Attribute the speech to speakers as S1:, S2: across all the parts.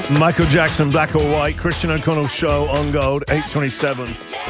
S1: Michael Jackson, Black or White, Christian O'Connell Show on Gold, 8:27.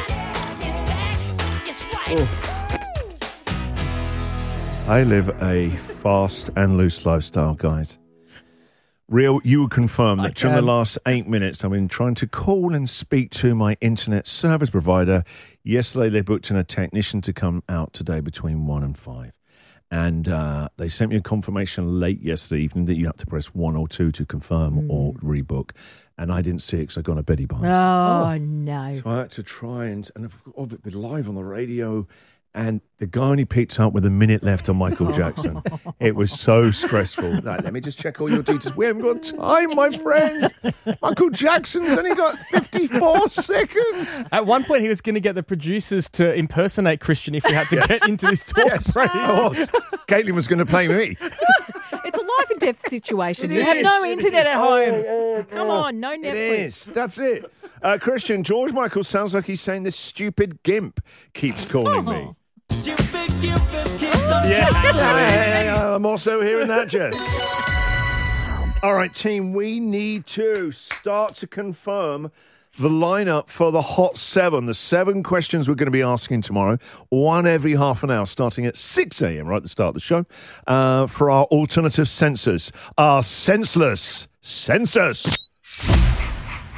S1: I live a fast and loose lifestyle, guys. Real, you would confirm that during the last 8 minutes, I've been trying to call and speak to my internet service provider. Yesterday, they booked in a technician to come out today between 1 and 5. And they sent me a confirmation late yesterday evening that you have to press 1 or 2 to confirm or rebook. And I didn't see it because I got on a Betty Barnes.
S2: Oh, no.
S1: So I had to try and I've been live on the radio. And the guy only picked up with a minute left on Michael Jackson. It was so stressful. Right, let me just check all your details. We haven't got time, my friend. Michael Jackson's only got 54 seconds.
S3: At one point, he was going to get the producers to impersonate Christian if he had to get into this talk.
S1: Caitlin was going to play me.
S2: It's a life and death situation. You have no internet at home. Come on, no Netflix.
S1: It is. That's it. Christian, George Michael sounds like he's saying this stupid gimp keeps calling me. Yeah, I'm also hearing that, Jess. All right, team, we need to start to confirm the lineup for the Hot 7. The 7 questions we're going to be asking tomorrow, one every half an hour, starting at 6 a.m. right at the start of the show, for our alternative censors, our senseless census.